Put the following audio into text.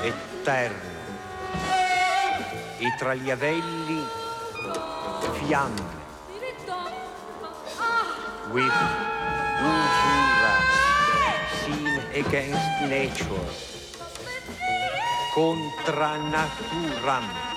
eterno. E tra gli avelli fiamme. With usura, sin against nature, contra naturam.